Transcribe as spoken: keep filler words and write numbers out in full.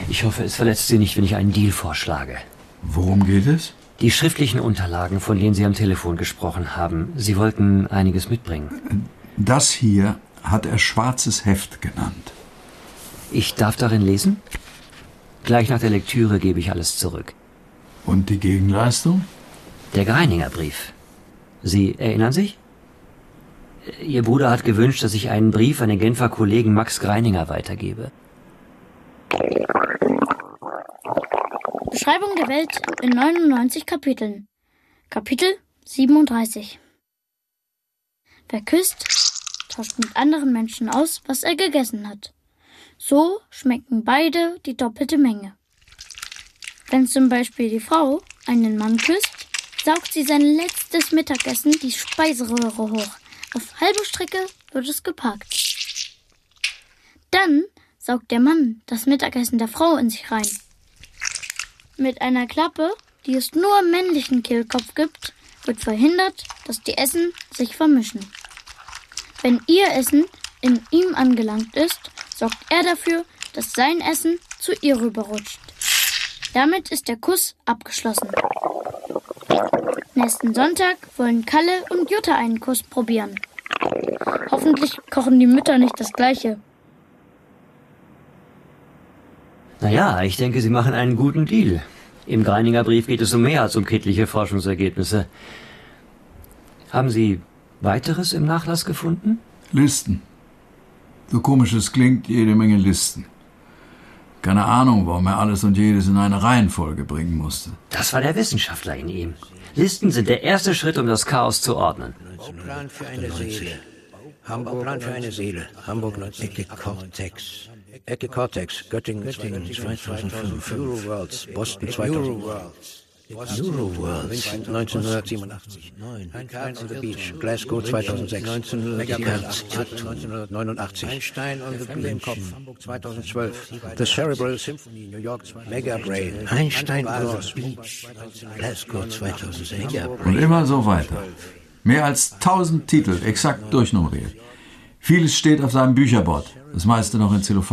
Ich hoffe, es verletzt Sie nicht, wenn ich einen Deal vorschlage. Worum geht es? Die schriftlichen Unterlagen, von denen Sie am Telefon gesprochen haben. Sie wollten einiges mitbringen. Das hier hat er schwarzes Heft genannt. Ich darf darin lesen? Gleich nach der Lektüre gebe ich alles zurück. Und die Gegenleistung? Der Greininger Brief. Sie erinnern sich? Ihr Bruder hat gewünscht, dass ich einen Brief an den Genfer Kollegen Max Greininger weitergebe. Beschreibung der Welt in neunundneunzig Kapiteln. Kapitel siebenunddreißig. Wer küsst, tauscht mit anderen Menschen aus, was er gegessen hat. So schmecken beide die doppelte Menge. Wenn zum Beispiel die Frau einen Mann küsst, saugt sie sein letztes Mittagessen die Speiseröhre hoch. Auf halbe Strecke wird es geparkt. Dann saugt der Mann das Mittagessen der Frau in sich rein. Mit einer Klappe, die es nur im männlichen Kehlkopf gibt, wird verhindert, dass die Essen sich vermischen. Wenn ihr Essen in ihm angelangt ist, sorgt er dafür, dass sein Essen zu ihr rüberrutscht. Damit ist der Kuss abgeschlossen. Nächsten Sonntag wollen Kalle und Jutta einen Kuss probieren. Hoffentlich kochen die Mütter nicht das Gleiche. Naja, ich denke, Sie machen einen guten Deal. Im Greininger Brief geht es um mehr als um kindliche Forschungsergebnisse. Haben Sie weiteres im Nachlass gefunden? Listen. So komisch es klingt, jede Menge Listen. Keine Ahnung, warum er alles und jedes in eine Reihenfolge bringen musste. Das war der Wissenschaftler in ihm. Listen sind der erste Schritt, um das Chaos zu ordnen. Bauplan für eine Seele. Bauplan für eine Seele. Hamburg Ecke Cortex. Ecke Cortex, Göttingen, Göttingen zweitausendfünf. Euroworlds, Boston zweitausendfünf. Euroworlds, neunzehnhundertsiebenundachtzig. Einstein on the Beach, Glasgow zweitausendsechs. neunzehnhundertneunundachtzig. Einstein on the Beach, Hamburg zweitausendzwölf. The Cerebral Symphony, New York zweitausendsechs. Megabrain. Einstein on the Beach, Glasgow zweitausendsechs. Und immer so weiter. Mehr als tausend Titel, exakt durchnummeriert. Vieles steht auf seinem Bücherboard, das meiste noch in Zellophan.